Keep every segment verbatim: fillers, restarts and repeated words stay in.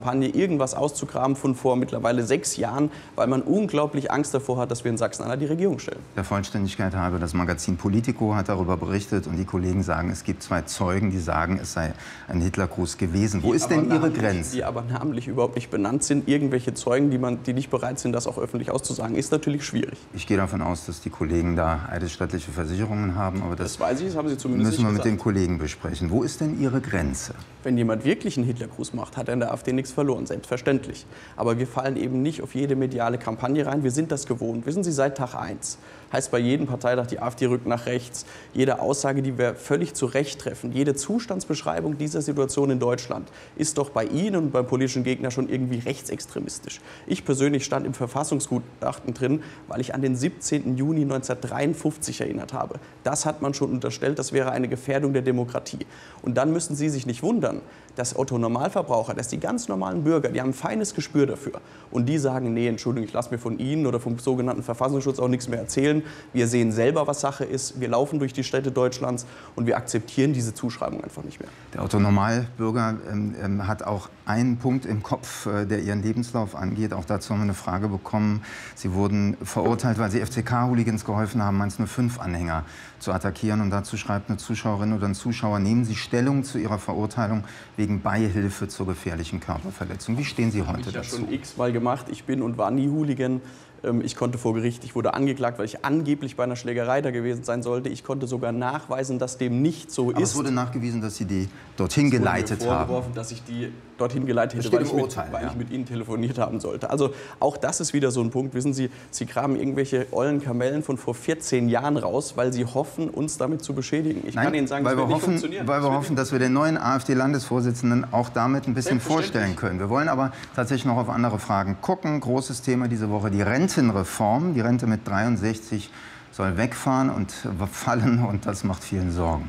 Kampagne irgendwas auszugraben von vor mittlerweile sechs Jahren, weil man unglaublich Angst davor hat, dass wir in Sachsen-Anhalt die Regierung stellen. Der Vollständigkeit halber, das Magazin Politico hat darüber berichtet und die Kollegen sagen, es gibt zwei Zeugen, die sagen, es sei ein Hitlergruß gewesen. Wo ist denn Ihre Grenze? Die aber namentlich überhaupt nicht benannt sind. Irgendwelche Zeugen, die, man, die nicht bereit sind, das auch öffentlich auszusagen, ist natürlich schwierig. Ich gehe davon aus, dass die Kollegen da eidesstattliche Versicherungen haben. Aber das, das weiß ich, das haben Sie zumindest müssen wir nicht mit den Kollegen besprechen. Wo ist denn Ihre Grenze? Wenn jemand wirklich einen Hitlergruß macht, hat er in der AfD nichts verloren, selbstverständlich. Aber wir fallen eben nicht auf jede mediale Kampagne rein. Wir sind das gewohnt. Wissen Sie, seit Tag eins. Heißt bei jedem Parteitag, die AfD rückt nach rechts. Jede Aussage, die wir völlig zu Recht treffen, jede Zustandsbeschreibung dieser Situation in Deutschland ist doch bei Ihnen und beim politischen Gegner schon irgendwie rechtsextremistisch. Ich persönlich stand im Verfassungsgutachten drin, weil ich an den siebzehnten Juni neunzehnhundertdreiundfünfzig erinnert habe. Das hat man schon unterstellt, das wäre eine Gefährdung der Demokratie. Und dann müssen Sie sich nicht wundern, dass Otto-Normalverbraucher, dass die ganz normalen Bürger, die haben ein feines Gespür dafür. Und die sagen, nee, Entschuldigung, ich lasse mir von Ihnen oder vom sogenannten Verfassungsschutz auch nichts mehr erzählen. Wir sehen selber, was Sache ist. Wir laufen durch die Städte Deutschlands und wir akzeptieren diese Zuschreibung einfach nicht mehr. Der Otto-Normalbürger ähm, hat auch einen Punkt im Kopf, äh, der Ihren Lebenslauf angeht. Auch dazu haben wir eine Frage bekommen. Sie wurden verurteilt, weil Sie F C K-Hooligans geholfen haben, Mainz null fünf-Anhänger zu attackieren. Und dazu schreibt eine Zuschauerin oder ein Zuschauer, nehmen Sie Stellung zu Ihrer Verurteilung wegen Beihilfe zur gefährlichen Körperverletzung. Wie stehen Sie heute dazu? Das habe ich ja schon x-mal gemacht. Ich bin und war nie Hooligan. Ich konnte vor Gericht, ich wurde angeklagt, weil ich angeblich bei einer Schlägerei da gewesen sein sollte. Ich konnte sogar nachweisen, dass dem nicht so ist. Aber es wurde nachgewiesen, dass Sie die dorthin geleitet haben. Vorgeworfen, dass ich die dorthin geleitet hätte, weil, ich mit, Urteil, weil ja. ich mit Ihnen telefoniert haben sollte. Also auch das ist wieder so ein Punkt. Wissen Sie, Sie graben irgendwelche ollen Kamellen von vor vierzehn Jahren raus, weil Sie hoffen, uns damit zu beschädigen. Ich Nein, kann Ihnen sagen, weil das wir wird hoffen, nicht funktionieren. Weil wir das hoffen, dass wir den neuen AfD-Landesvorsitzenden auch damit ein bisschen vorstellen können. Wir wollen aber tatsächlich noch auf andere Fragen gucken. Großes Thema diese Woche, die Rentenreform. Die Rente mit dreiundsechzig soll wegfahren und fallen und das macht vielen Sorgen.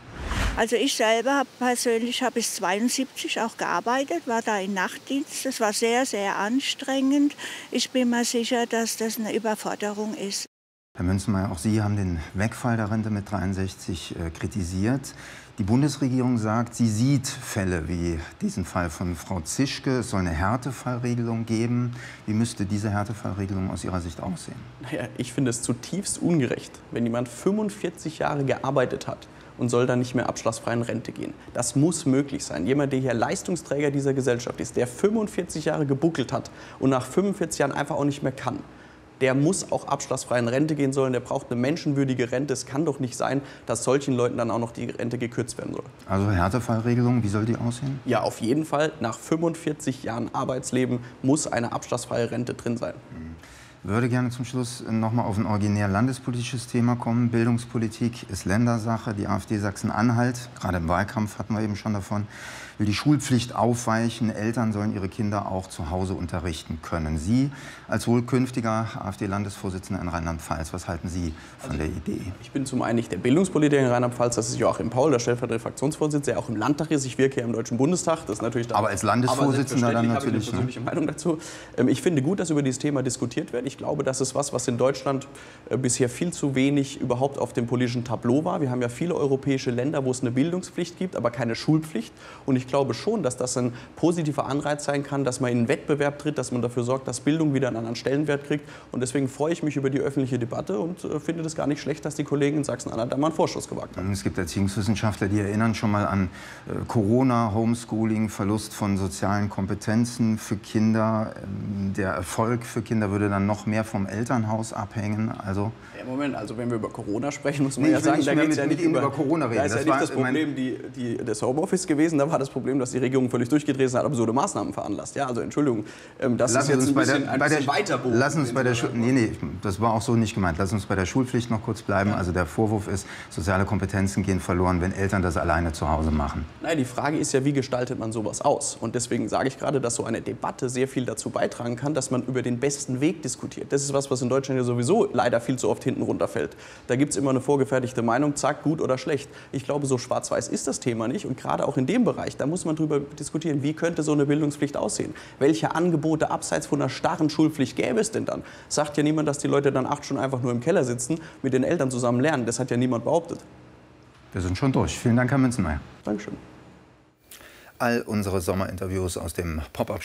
Also ich selber hab persönlich habe bis zweiundsiebzig auch gearbeitet, war da im Nachtdienst. Das war sehr, sehr anstrengend. Ich bin mir sicher, dass das eine Überforderung ist. Herr Münzenmaier, auch Sie haben den Wegfall der Rente mit dreiundsechzig äh, kritisiert. Die Bundesregierung sagt, sie sieht Fälle wie diesen Fall von Frau Zischke. Es soll eine Härtefallregelung geben. Wie müsste diese Härtefallregelung aus Ihrer Sicht aussehen? Naja, ich finde es zutiefst ungerecht, wenn jemand fünfundvierzig Jahre gearbeitet hat und soll dann nicht mehr abschlagsfrei in Rente gehen. Das muss möglich sein. Jemand, der hier Leistungsträger dieser Gesellschaft ist, der fünfundvierzig Jahre gebuckelt hat und nach fünfundvierzig Jahren einfach auch nicht mehr kann, der muss auch abschlagsfrei in Rente gehen sollen, der braucht eine menschenwürdige Rente. Es kann doch nicht sein, dass solchen Leuten dann auch noch die Rente gekürzt werden soll. Also Härtefallregelung, wie soll die aussehen? Ja, auf jeden Fall. Nach fünfundvierzig Jahren Arbeitsleben muss eine abschlagsfreie Rente drin sein. Ich würde gerne zum Schluss noch mal auf ein originär landespolitisches Thema kommen. Bildungspolitik ist Ländersache. Die AfD Sachsen-Anhalt, gerade im Wahlkampf hatten wir eben schon davon, will die Schulpflicht aufweichen. Eltern sollen ihre Kinder auch zu Hause unterrichten können. Sie als wohl künftiger AfD-Landesvorsitzender in Rheinland-Pfalz, was halten Sie von also, der Idee? Ich bin zum einen nicht der Bildungspolitiker in Rheinland-Pfalz, das ist Joachim Paul, der stellvertretende Fraktionsvorsitzende, der auch im Landtag ist. Ich wirke hier im Deutschen Bundestag. Das ist natürlich aber als Landesvorsitzender dann natürlich. Ich habe eine persönliche Meinung dazu. Ich finde gut, dass über dieses Thema diskutiert wird. Ich glaube, das ist was, was in Deutschland bisher viel zu wenig überhaupt auf dem politischen Tableau war. Wir haben ja viele europäische Länder, wo es eine Bildungspflicht gibt, aber keine Schulpflicht. Und ich glaube schon, dass das ein positiver Anreiz sein kann, dass man in einen Wettbewerb tritt, dass man dafür sorgt, dass Bildung wieder einen anderen Stellenwert kriegt. Und deswegen freue ich mich über die öffentliche Debatte und finde es gar nicht schlecht, dass die Kollegen in Sachsen-Anhalt da mal einen Vorschuss gewagt haben. Es gibt Erziehungswissenschaftler, die erinnern schon mal an äh, Corona, Homeschooling, Verlust von sozialen Kompetenzen für Kinder. Ähm, der Erfolg für Kinder würde dann noch mehr vom Elternhaus abhängen. Also ja, Moment, also wenn wir über Corona sprechen, muss man nee, ja sagen, da geht es ja nicht über, über Corona reden. Da ist das ja nicht das Problem die, die, das Homeoffice gewesen, da war das Problem, dass die Regierung völlig durchgedreht ist und hat absurde Maßnahmen veranlasst. Ja, also Entschuldigung, das lass ist jetzt uns ein bei bisschen, der, ein bei bisschen der, weiterbogen. Lass uns bei der Schul nee, nee, das war auch so nicht gemeint. Lass uns bei der Schulpflicht noch kurz bleiben. Ja. Also der Vorwurf ist, soziale Kompetenzen gehen verloren, wenn Eltern das alleine zu Hause machen. Nein, die Frage ist ja, wie gestaltet man sowas aus? Und deswegen sage ich gerade, dass so eine Debatte sehr viel dazu beitragen kann, dass man über den besten Weg diskutiert. Das ist was, was in Deutschland ja sowieso leider viel zu oft hinten runterfällt. Da gibt es immer eine vorgefertigte Meinung, zack, gut oder schlecht. Ich glaube, so schwarz-weiß ist das Thema nicht. Und gerade auch in dem Bereich, da muss man drüber diskutieren, wie könnte so eine Bildungspflicht aussehen? Welche Angebote abseits von einer starren Schulpflicht gäbe es denn dann? Sagt ja niemand, dass die Leute dann acht Stunden einfach nur im Keller sitzen, mit den Eltern zusammen lernen. Das hat ja niemand behauptet. Wir sind schon durch. Vielen Dank, Herr Münzenmaier. Dankeschön. All unsere Sommerinterviews aus dem Pop-Up